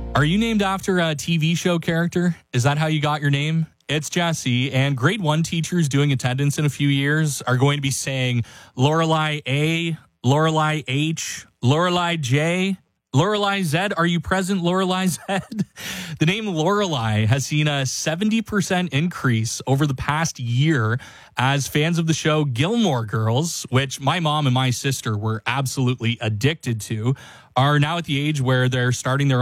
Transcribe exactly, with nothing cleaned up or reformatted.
Are you named after a T V show character? Is that how you got your name? It's Jesse, and grade one teachers doing attendance in a few years are going to be saying Lorelei A, Lorelei H, Lorelei J, Lorelei Z. Are you present, Lorelei Z? The name Lorelei has seen a seventy percent increase over the past year as fans of the show Gilmore Girls, which my mom and my sister were absolutely addicted to, are now at the age where they're starting their